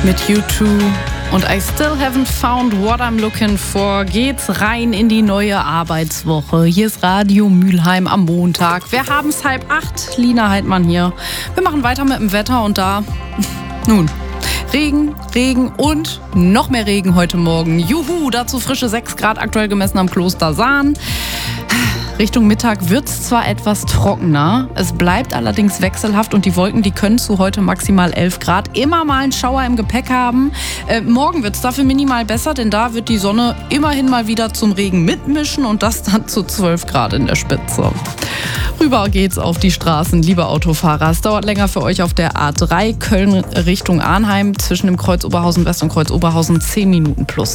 mit U2 und I Still Haven't Found What I'm Looking For geht's rein in die neue Arbeitswoche. Hier ist Radio Mülheim am Montag. Wir haben es 7:30, Lina Heidmann hier. Wir machen weiter mit dem Wetter und da, nun, Regen und noch mehr Regen heute Morgen. Juhu, dazu frische 6 Grad aktuell gemessen am Kloster Sahn. Richtung Mittag wird es zwar etwas trockener, es bleibt allerdings wechselhaft und die Wolken, die können zu heute maximal 11 Grad immer mal einen Schauer im Gepäck haben. Morgen wird es dafür minimal besser, denn da wird die Sonne immerhin mal wieder zum Regen mitmischen und das dann zu 12 Grad in der Spitze. Rüber geht's auf die Straßen, liebe Autofahrer. Es dauert länger für euch auf der A3 Köln Richtung Arnheim zwischen dem Kreuz Oberhausen West und Kreuz Oberhausen 10 Minuten plus.